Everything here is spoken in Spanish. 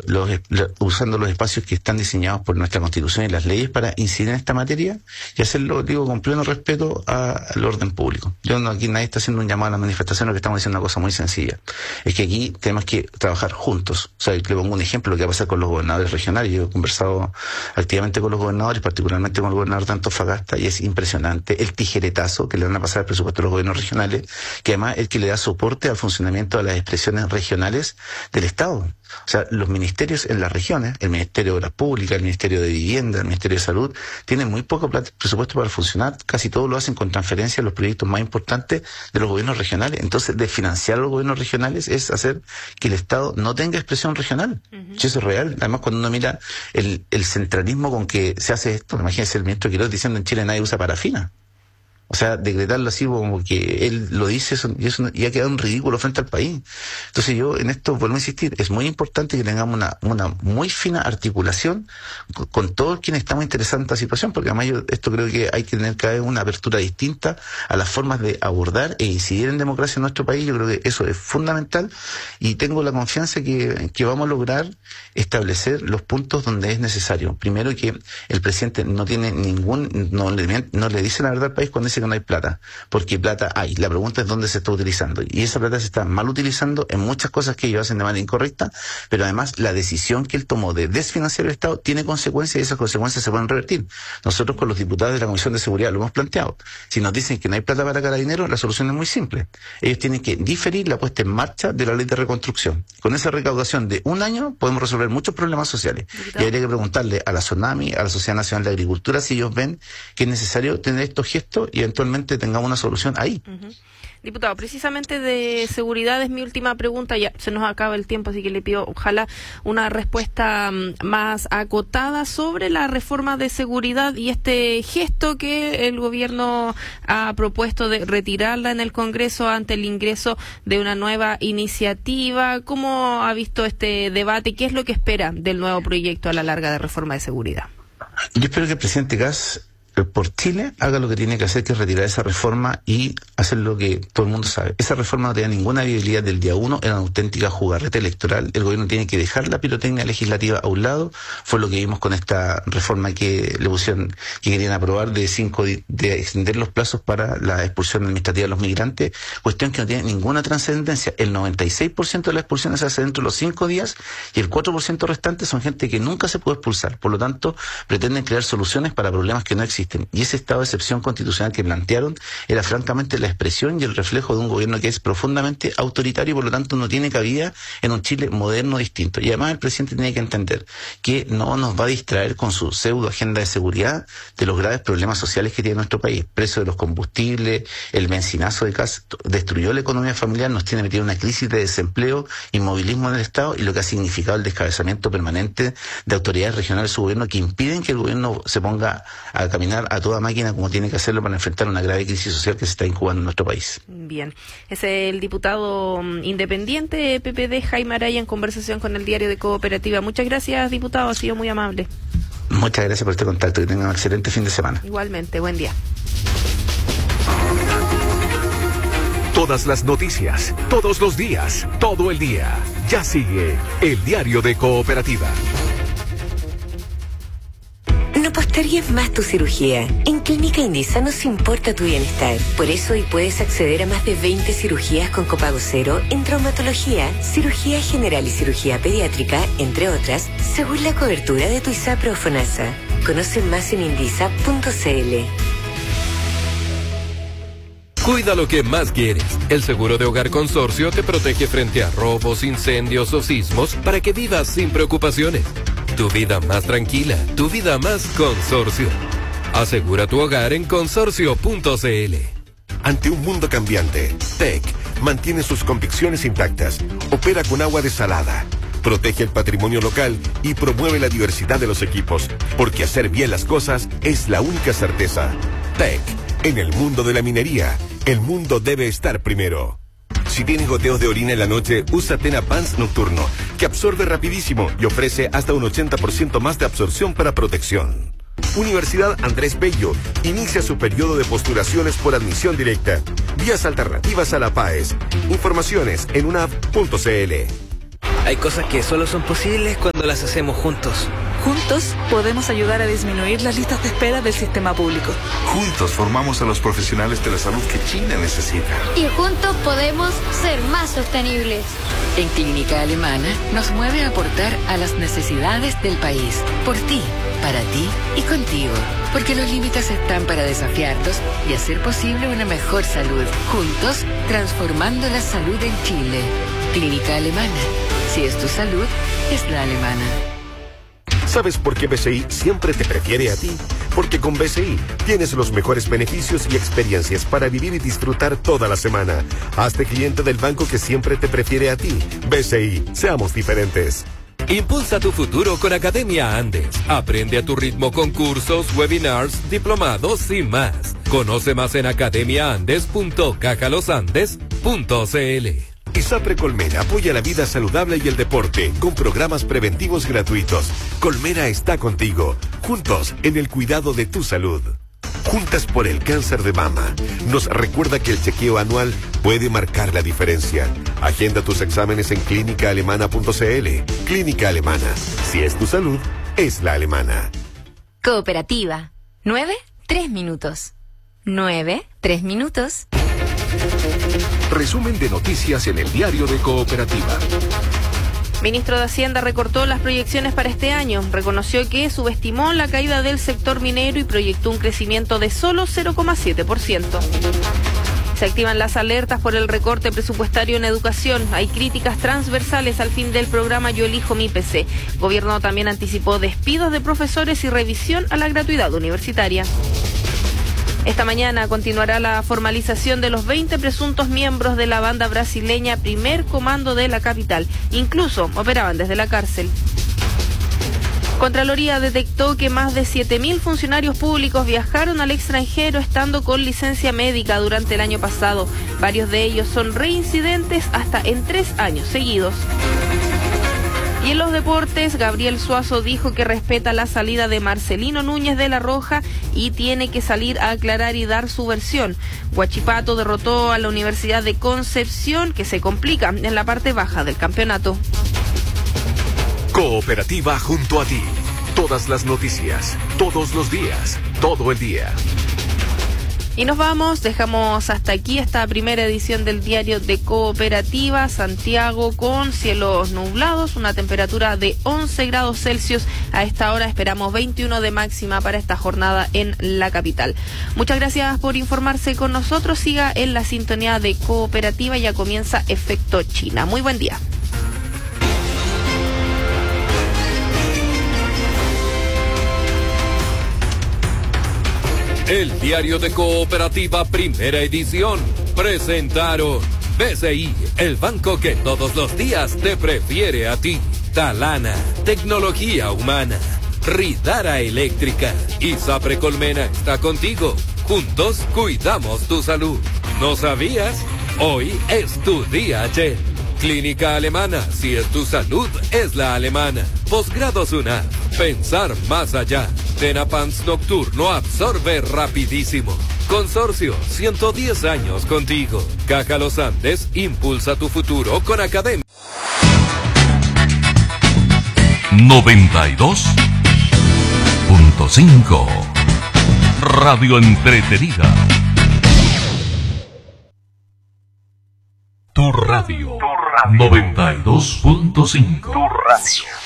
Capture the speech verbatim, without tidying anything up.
los, los, usando los espacios que están diseñados por nuestra Constitución y las leyes para incidir en esta materia y hacerlo, digo, con pleno respeto a, al orden público. Yo no, aquí nadie está haciendo un llamado a la manifestación, lo que estamos diciendo es una cosa muy sencilla. Es que aquí tenemos que trabajar juntos. O sea, le pongo un ejemplo, lo que va a pasar con los gobernadores regionales. Yo he conversado activamente con los gobernadores, particularmente con el gobernador de Antofagasta, y es impresionante el tijeretazo que le van a pasar al presupuesto de los gobiernos regionales, que además es el que le da soporte al funcionamiento de las expresiones regionales del Estado. O sea, los ministerios en las regiones, el Ministerio de Obras Públicas, el Ministerio de Vivienda, el Ministerio de Salud, tienen muy poco presupuesto para funcionar. Casi todo lo hacen con transferencia a los proyectos más importantes de los gobiernos regionales. Entonces, desfinanciar a los gobiernos regionales es hacer que el Estado no tenga expresión regional. Uh-huh. Eso es real. Además, cuando uno mira el, el centralismo con que se hace esto, imagínense el ministro Quiroz diciendo en Chile nadie usa parafina. O sea, decretarlo así como que él lo dice eso, y eso y ha quedado un ridículo frente al país. Entonces yo en esto vuelvo a insistir, es muy importante que tengamos una, una muy fina articulación con, con todos quienes estamos interesados en esta situación, porque además yo esto creo que hay que tener cada vez una apertura distinta a las formas de abordar e incidir en democracia en nuestro país. Yo creo que eso es fundamental y tengo la confianza que, que vamos a lograr establecer los puntos donde es necesario. Primero, que el presidente no tiene ningún, no le, no le dice la verdad al país cuando dice que no hay plata, porque plata hay. La pregunta es dónde se está utilizando, y esa plata se está mal utilizando en muchas cosas que ellos hacen de manera incorrecta, pero además la decisión que él tomó de desfinanciar el Estado tiene consecuencias y esas consecuencias se pueden revertir. Nosotros con los diputados de la Comisión de Seguridad lo hemos planteado. Si nos dicen que no hay plata para Carabineros, la solución es muy simple. Ellos tienen que diferir la puesta en marcha de la ley de reconstrucción. Con esa recaudación de un año podemos resolver muchos problemas sociales. Y habría que preguntarle a la SONAMI, a la Sociedad Nacional de Agricultura, si ellos ven que es necesario tener estos gestos y eventualmente tengamos una solución ahí. Uh-huh. Diputado, precisamente de seguridad es mi última pregunta, ya se nos acaba el tiempo, así que le pido ojalá una respuesta um, más acotada sobre la reforma de seguridad y este gesto que el gobierno ha propuesto de retirarla en el Congreso ante el ingreso de una nueva iniciativa. ¿Cómo ha visto este debate y qué es lo que espera del nuevo proyecto a la larga de reforma de seguridad? Yo espero que el presidente Kast por Chile haga lo que tiene que hacer, que es retirar esa reforma y hacer lo que todo el mundo sabe. Esa reforma no tenía ninguna viabilidad del día uno, era una auténtica jugarreta electoral. El gobierno tiene que dejar la pirotecnia legislativa a un lado. Fue lo que vimos con esta reforma que le pusieron, que querían aprobar de cinco, de extender los plazos para la expulsión administrativa de los migrantes, cuestión que no tiene ninguna trascendencia. El noventa y seis por ciento de las expulsiones se hace dentro de los cinco días y el cuatro por ciento restante son gente que nunca se puede expulsar. Por lo tanto, pretenden crear soluciones para problemas que no existen. Y ese estado de excepción constitucional que plantearon era francamente la expresión y el reflejo de un gobierno que es profundamente autoritario y por lo tanto no tiene cabida en un Chile moderno distinto. Y además el presidente tiene que entender que no nos va a distraer con su pseudo agenda de seguridad de los graves problemas sociales que tiene nuestro país. Precio de los combustibles, el bencinazo de Kast destruyó la economía familiar, nos tiene metido en una crisis de desempleo, inmovilismo en el Estado y lo que ha significado el descabezamiento permanente de autoridades regionales de su gobierno que impiden que el gobierno se ponga a caminar a toda máquina como tiene que hacerlo para enfrentar una grave crisis social que se está incubando en nuestro país. Bien, es el diputado independiente P P D, Jaime Araya, en conversación con el Diario de Cooperativa. Muchas gracias, diputado, ha sido muy amable. Muchas gracias por este contacto, que tengan un excelente fin de semana. Igualmente, buen día. Todas las noticias, todos los días, todo el día. Ya sigue el Diario de Cooperativa. No postergues más tu cirugía. En Clínica Indisa nos importa tu bienestar. Por eso hoy puedes acceder a más de veinte cirugías con copago cero en traumatología, cirugía general y cirugía pediátrica, entre otras, según la cobertura de tu ISAPRE o FONASA. Conoce más en indisa punto c l. Cuida lo que más quieres. El seguro de hogar Consorcio te protege frente a robos, incendios o sismos para que vivas sin preocupaciones. Tu vida más tranquila, tu vida más Consorcio. Asegura tu hogar en consorcio punto c l. Ante un mundo cambiante, T E C mantiene sus convicciones intactas, opera con agua desalada, protege el patrimonio local y promueve la diversidad de los equipos, porque hacer bien las cosas es la única certeza. T E C, en el mundo de la minería, el mundo debe estar primero. Si tienes goteos de orina en la noche, usa Tena Pants Nocturno, que absorbe rapidísimo y ofrece hasta un ochenta por ciento más de absorción para protección. Universidad Andrés Bello inicia su periodo de postulaciones por admisión directa. Vías alternativas a la PAES. Informaciones en unap punto c l. Hay cosas que solo son posibles cuando las hacemos juntos. Juntos podemos ayudar a disminuir las listas de espera del sistema público. Juntos formamos a los profesionales de la salud que Chile necesita. Y juntos podemos ser más sostenibles. En Clínica Alemana nos mueve a aportar a las necesidades del país. Por ti, para ti y contigo. Porque los límites están para desafiarlos y hacer posible una mejor salud. Juntos, transformando la salud en Chile. Clínica Alemana. Si es tu salud, es la alemana. ¿Sabes por qué B C I siempre te prefiere a ti? Porque con B C I tienes los mejores beneficios y experiencias para vivir y disfrutar toda la semana. Hazte cliente del banco que siempre te prefiere a ti. B C I, seamos diferentes. Impulsa tu futuro con Academia Andes. Aprende a tu ritmo con cursos, webinars, diplomados y más. Conoce más en academia andes punto caja los andes punto c l. ISAPRE Colmena apoya la vida saludable y el deporte con programas preventivos gratuitos. Colmena está contigo, juntos en el cuidado de tu salud. Juntas por el cáncer de mama. Nos recuerda que el chequeo anual puede marcar la diferencia. Agenda tus exámenes en clínica alemana punto c l. Clínica Alemana. Si es tu salud, es la alemana. Cooperativa. Nueve, tres minutos. Nueve, tres minutos. Resumen de noticias en el diario de Cooperativa. Ministro de Hacienda recortó las proyecciones para este año. Reconoció que subestimó la caída del sector minero y proyectó un crecimiento de solo cero coma siete por ciento. Se activan las alertas por el recorte presupuestario en educación. Hay críticas transversales al fin del programa Yo Elijo Mi P C. El gobierno también anticipó despidos de profesores y revisión a la gratuidad universitaria. Esta mañana continuará la formalización de los veinte presuntos miembros de la banda brasileña Primer Comando de la capital. Incluso operaban desde la cárcel. Contraloría detectó que más de siete mil funcionarios públicos viajaron al extranjero estando con licencia médica durante el año pasado. Varios de ellos son reincidentes hasta en tres años seguidos. Y en los deportes, Gabriel Suazo dijo que respeta la salida de Marcelino Núñez de la Roja y tiene que salir a aclarar y dar su versión. Huachipato derrotó a la Universidad de Concepción, que se complica en la parte baja del campeonato. Cooperativa junto a ti. Todas las noticias, todos los días, todo el día. Y nos vamos, dejamos hasta aquí esta primera edición del diario de Cooperativa. Santiago con cielos nublados, una temperatura de once grados Celsius. A esta hora esperamos veintiuno de máxima para esta jornada en la capital. Muchas gracias por informarse con nosotros. Siga en la sintonía de Cooperativa, ya comienza Efecto China. Muy buen día. El diario de Cooperativa, primera edición, presentaron B C I, el banco que todos los días te prefiere a ti. Talana, tecnología humana. Ridara Eléctrica. ISAPRE Colmena está contigo. Juntos cuidamos tu salud. ¿No sabías? Hoy es tu día, Che. Clínica Alemana, si es tu salud, es la alemana. Posgrado SUNAT, pensar más allá. Tenapans Nocturno absorbe rapidísimo. Consorcio, ciento diez años contigo. Caja Los Andes, impulsa tu futuro con Academia. noventa y dos punto cinco Radio Entretenida. Tu radio. Tu radio. noventa y dos punto cinco. Tu radio.